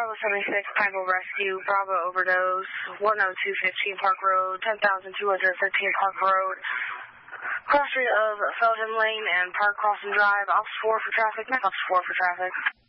Bravo 76, Pineville Rescue, Bravo Overdose, 10215 Park Road, 10,213 Park Road, cross street of Felton Lane and Park Crossing Drive, Ops 4 for traffic, next Ops 4 for traffic.